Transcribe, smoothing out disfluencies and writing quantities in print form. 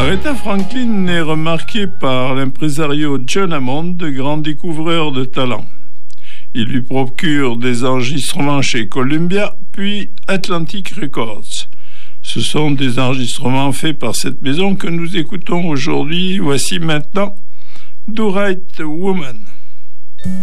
Aretha Franklin est remarquée par l'impresario John Hammond, de grand découvreur de talent. Il lui procure des enregistrements chez Columbia, puis Atlantic Records. Ce sont des enregistrements faits par cette maison que nous écoutons aujourd'hui. Voici maintenant Do Right Woman.